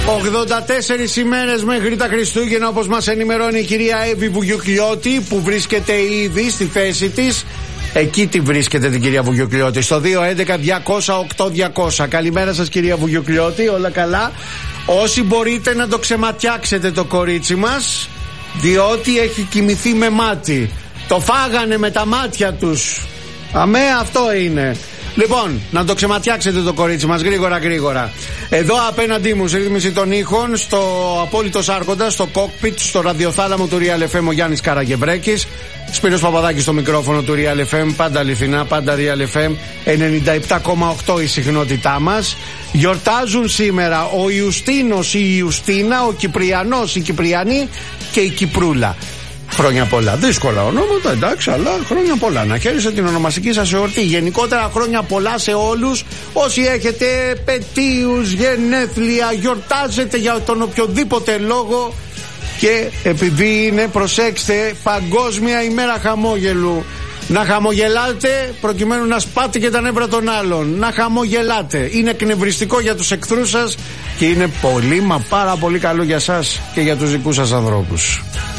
84 ημέρες μέχρι τα Χριστούγεννα, όπως μας ενημερώνει η κυρία Εύη Βουγιουκλιώτη, που βρίσκεται ήδη στη θέση της. Εκεί τη βρίσκεται την κυρία Βουγιουκλιώτη, στο 211-200-8200. Καλημέρα σας κυρία Βουγιουκλιώτη, όλα καλά? Όσοι μπορείτε να το ξεματιάξετε το κορίτσι μας, διότι έχει κοιμηθεί με μάτι. Το φάγανε με τα μάτια τους. Αμέ, αυτό είναι. Λοιπόν, να το ξεματιάξετε το κορίτσι μας γρήγορα. Εδώ απέναντί μου, σε ρύθμιση των ήχων, στο απόλυτο άρχοντα, στο κόκπιτ, στο ραδιοθάλαμο του Real FM, ο Γιάννης Καραγευρέκης. Σπύρος Παπαδάκης στο μικρόφωνο του Real FM, πάντα αληθινά, πάντα Real FM, 97,8 η συχνότητά μας. Γιορτάζουν σήμερα ο Ιουστίνος, η Ιουστίνα, ο Κυπριανός, η Κυπριανή και η Κυπρούλα. Χρόνια πολλά. Δύσκολα ονόματα, εντάξει, αλλά χρόνια πολλά. Να χαίρεστε την ονομαστική σας εορτή. Γενικότερα, χρόνια πολλά σε όλους. Όσοι έχετε επετείους, γενέθλια, γιορτάζετε για τον οποιοδήποτε λόγο. Και επειδή είναι, προσέξτε, Παγκόσμια ημέρα χαμόγελου. Να χαμογελάτε προκειμένου να σπάτε και τα νεύρα των άλλων. Να χαμογελάτε. Είναι εκνευριστικό για τους εχθρούς σας και είναι πολύ, μα πάρα πολύ καλό για σας και για τους δικούς σας ανθρώπους.